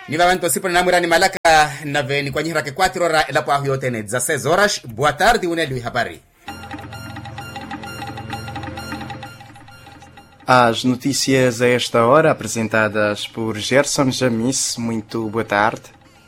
Nivavante sipo na murani malaka na veni kwa nyihira ke 4 horas ela kwa yote ne 16 horas. Boa tarde, uneli habari. As notícias a esta hora apresentadas por Gerson Jamis. Muito boa tarde.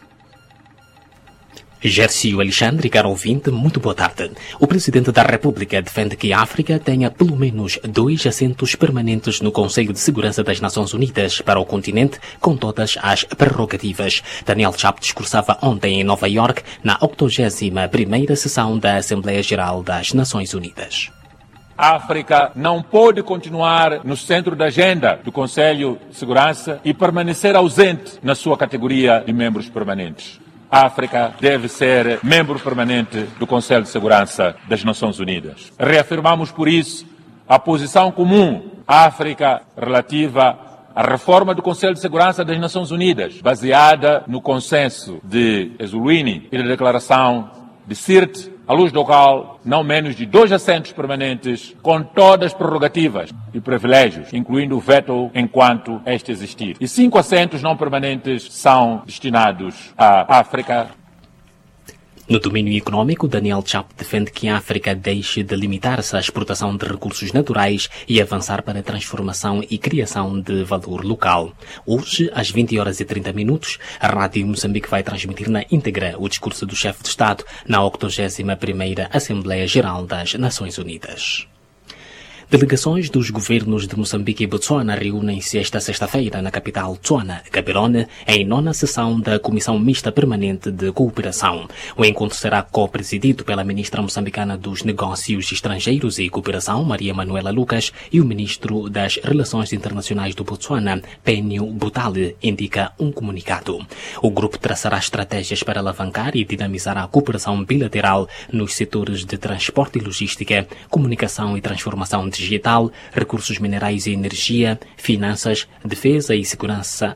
Gércio Alexandre, caro ouvinte, muito boa tarde. O Presidente da República defende que a África tenha pelo menos 2 assentos permanentes no Conselho de Segurança das Nações Unidas para o continente, com todas as prerrogativas. Daniel Chapo discursava ontem em Nova York na 81ª sessão da Assembleia Geral das Nações Unidas. A África não pode continuar no centro da agenda do Conselho de Segurança e permanecer ausente na sua categoria de membros permanentes. A África deve ser membro permanente do Conselho de Segurança das Nações Unidas. Reafirmamos, por isso, a posição comum à África relativa à reforma do Conselho de Segurança das Nações Unidas, baseada no consenso de Eswini e da declaração de Sirte, à luz do qual não menos de 2 assentos permanentes com todas as prerrogativas e privilégios, incluindo o veto enquanto este existir. E 5 assentos não permanentes são destinados à África. No domínio econômico, Daniel Chapo defende que a África deixe de limitar-se à exportação de recursos naturais e avançar para a transformação e criação de valor local. Hoje, às 20h30, a Rádio Moçambique vai transmitir na íntegra o discurso do chefe de Estado na 81ª Assembleia Geral das Nações Unidas. Delegações dos governos de Moçambique e Botsuana reúnem-se esta sexta-feira na capital Tswana, Gaborone, em 9ª sessão da Comissão Mista Permanente de Cooperação. O encontro será co-presidido pela ministra moçambicana dos Negócios Estrangeiros e Cooperação, Maria Manuela Lucas, e o ministro das Relações Internacionais do Botsuana, Penio Butale, indica um comunicado. O grupo traçará estratégias para alavancar e dinamizar a cooperação bilateral nos setores de transporte e logística, comunicação e transformação digital, recursos minerais e energia, finanças, defesa e segurança,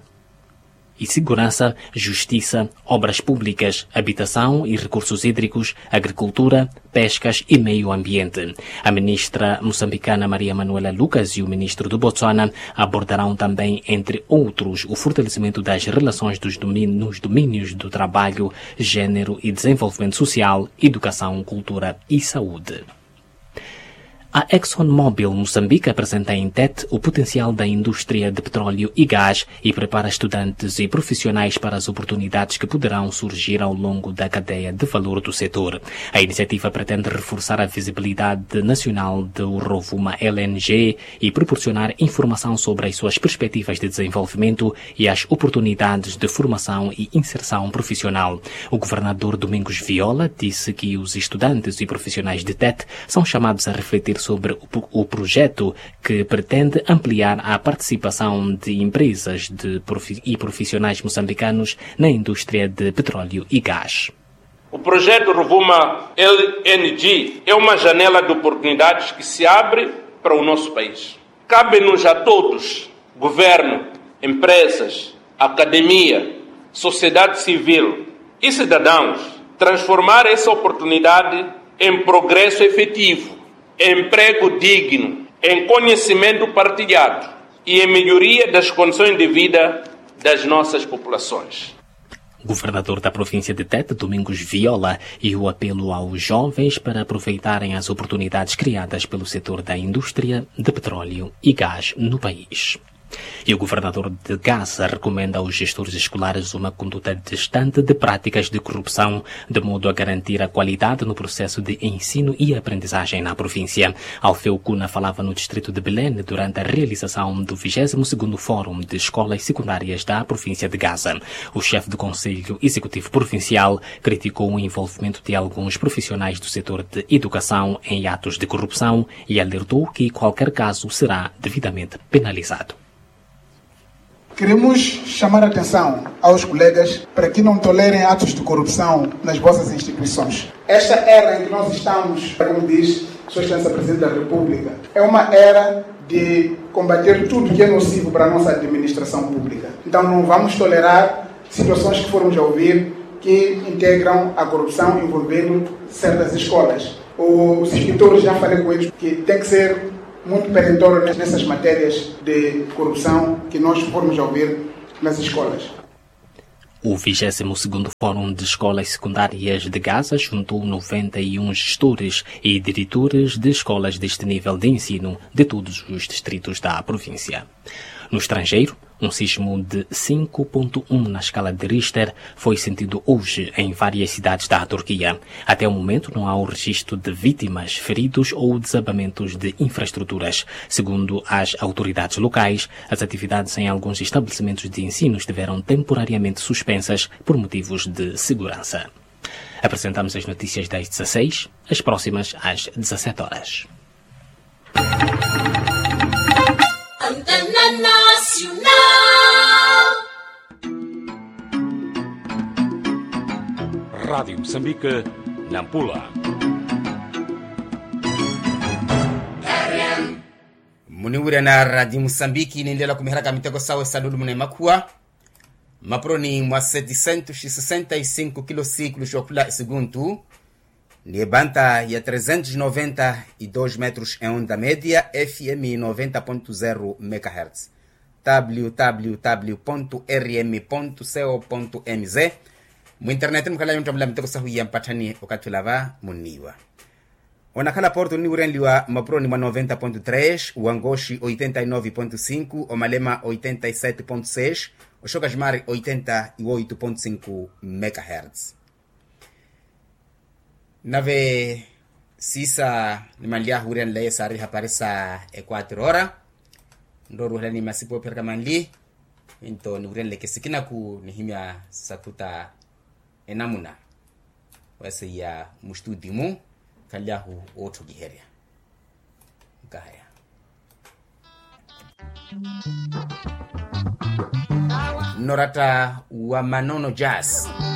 justiça, obras públicas, habitação e recursos hídricos, agricultura, pescas e meio ambiente. A ministra moçambicana Maria Manuela Lucas e o ministro do Botsuana abordarão também, entre outros, o fortalecimento das relações nos domínios do trabalho, gênero e desenvolvimento social, educação, cultura e saúde. A ExxonMobil Moçambique apresenta em Tete o potencial da indústria de petróleo e gás e prepara estudantes e profissionais para as oportunidades que poderão surgir ao longo da cadeia de valor do setor. A iniciativa pretende reforçar a visibilidade nacional do Rovuma LNG e proporcionar informação sobre as suas perspectivas de desenvolvimento e as oportunidades de formação e inserção profissional. O governador Domingos Viola disse que os estudantes e profissionais de Tete são chamados a refletir sobre o projeto que pretende ampliar a participação de empresas e profissionais moçambicanos na indústria de petróleo e gás. O projeto Rovuma LNG é uma janela de oportunidades que se abre para o nosso país. Cabe-nos a todos, governo, empresas, academia, sociedade civil e cidadãos, transformar essa oportunidade em progresso efetivo, emprego digno, em conhecimento partilhado e em melhoria das condições de vida das nossas populações. Governador da província de Tete, Domingos Viola, e o apelo aos jovens para aproveitarem as oportunidades criadas pelo setor da indústria de petróleo e gás no país. E o governador de Gaza recomenda aos gestores escolares uma conduta distante de práticas de corrupção, de modo a garantir a qualidade no processo de ensino e aprendizagem na província. Alfeu Cuna falava no distrito de Belém durante a realização do 22º Fórum de Escolas Secundárias da província de Gaza. O chefe do Conselho Executivo Provincial criticou o envolvimento de alguns profissionais do setor de educação em atos de corrupção e alertou que qualquer caso será devidamente penalizado. Queremos chamar a atenção aos colegas para que não tolerem atos de corrupção nas vossas instituições. Esta era em que nós estamos, como diz Sua Excelência Presidente da República, é uma era de combater tudo que é nocivo para a nossa administração pública. Então não vamos tolerar situações que formos a ouvir que integram a corrupção envolvendo certas escolas. Os inspetores, já falei com eles, que tem que ser muito perentório nessas matérias de corrupção que nós formos a ouvir nas escolas. O 22º Fórum de Escolas Secundárias de Gaza juntou 91 gestores e diretores de escolas deste nível de ensino de todos os distritos da província. No estrangeiro, um sismo de 5.1 na escala de Richter foi sentido hoje em várias cidades da Turquia. Até o momento não há o registro de vítimas, feridos ou desabamentos de infraestruturas. Segundo as autoridades locais, as atividades em alguns estabelecimentos de ensino estiveram temporariamente suspensas por motivos de segurança. Apresentamos as notícias das 16, as próximas às 17 horas. Antena Nacional. Rádio Moçambique, Nampula. Muniwira na Rádio Moçambique inaendelea kumiharaka mitego sawa salulu mune makua. Maproni mwa 765 kilociclos okula segundo. Ni banda ya 392 metros em onda média, FM 90.0 MHz. www.rm.co.mz. Mu internet mkala yontamla miteko sahuya mpatani okatulava muniwa. Onakala Porto ni urenliwa maproni mwa 90.3, Uangoshi 89.5, Omalema 87.6, Oshokajmari 88.5 MHz. Nave sisa ni manlia huren le sari haparesa 4 horas. Ndoru hela ni masipo perka manli. Into ni huren le kesikina ku ni himya sakuta enamuna. Wase ya mustudimu kalyahu otu giheria. Gaya. Norata wa Manono Jazz.